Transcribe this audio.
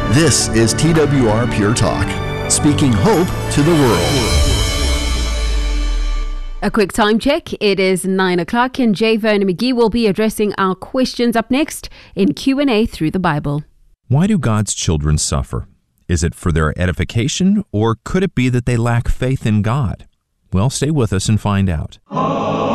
This is TWR Pure Talk, speaking hope to the world. A quick time check. It is 9 o'clock and J. Vernon McGee will be addressing our questions up next in Q&A through the Bible. Why do God's children suffer? Is it for their edification, or could it be that they lack faith in God? Well, stay with us and find out.